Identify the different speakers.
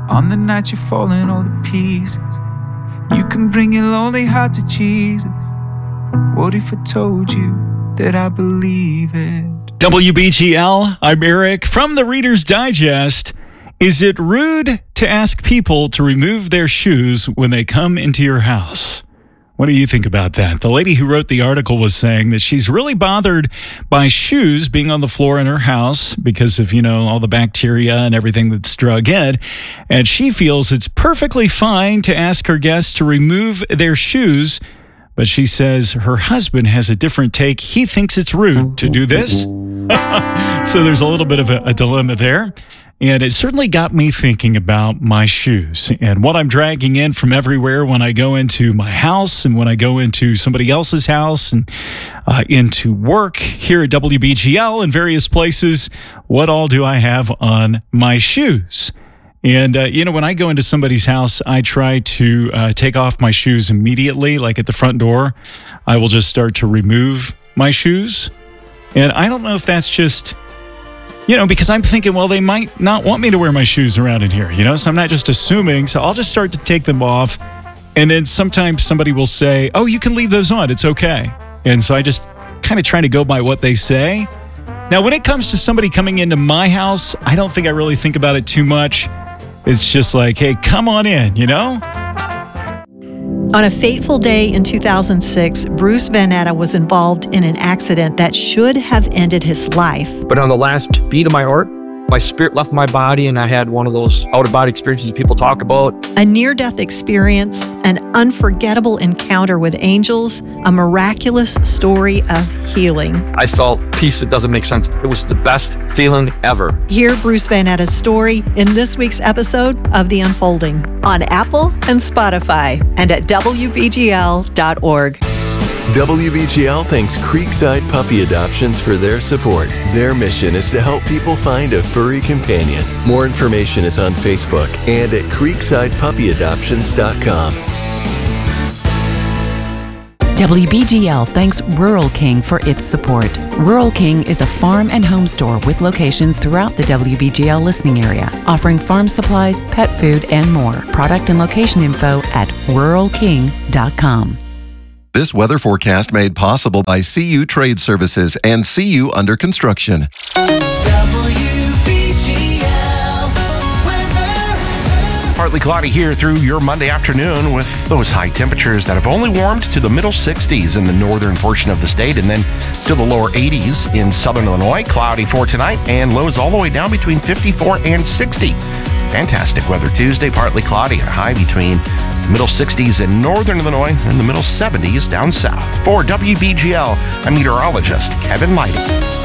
Speaker 1: On the night you're falling all to pieces, you can bring your lonely heart to Jesus. What if I told you that I believe it?
Speaker 2: WBGL, I'm Eric from the Reader's Digest. Is it rude to ask people to remove their shoes when they come into your house? What do you think about that? The lady who wrote the article was saying that she's really bothered by shoes being on the floor in her house because of, all the bacteria and everything that's drug in. And she feels it's perfectly fine to ask her guests to remove their shoes. But she says her husband has a different take. He thinks it's rude to do this. So there's a little bit of a dilemma there. And it certainly got me thinking about my shoes and what I'm dragging in from everywhere when I go into my house and when I go into somebody else's house and into work here at WBGL and various places. What all do I have on my shoes? And, when I go into somebody's house, I try to take off my shoes immediately, like at the front door. I will just start to remove my shoes. And I don't know if that's just... because I'm thinking, well, they might not want me to wear my shoes around in here, so I'm not just assuming. So I'll just start to take them off. And then sometimes somebody will say, oh, you can leave those on. It's okay. And so I just kind of try to go by what they say. Now, when it comes to somebody coming into my house, I don't think I really think about it too much. It's just like, hey, come on in,
Speaker 3: On a fateful day in 2006, Bruce Van Natta was involved in an accident that should have ended his life.
Speaker 4: But on the last beat of my heart, my spirit left my body and I had one of those out-of-body experiences that people talk about.
Speaker 3: A near-death experience, an unforgettable encounter with angels, a miraculous story of healing.
Speaker 4: I felt peace that doesn't make sense. It was the best feeling ever.
Speaker 3: Hear Bruce Van Natta's story in this week's episode of The Unfolding on Apple and Spotify and at WBGL.org.
Speaker 5: WBGL thanks Creekside Puppy Adoptions for their support. Their mission is to help people find a furry companion. More information is on Facebook and at creeksidepuppyadoptions.com.
Speaker 6: WBGL thanks Rural King for its support. Rural King is a farm and home store with locations throughout the WBGL listening area, offering farm supplies, pet food, and more. Product and location info at ruralking.com.
Speaker 7: This weather forecast made possible by CU Trade Services and CU Under Construction.
Speaker 8: Partly cloudy here through your Monday afternoon with those high temperatures that have only warmed to the middle 60s in the northern portion of the state and then still the lower 80s in southern Illinois. Cloudy for tonight and lows all the way down between 54 and 60. Fantastic weather Tuesday, partly cloudy, a high between middle 60s in northern Illinois and the middle 70s down south. For WBGL, I'm meteorologist Kevin Lighty.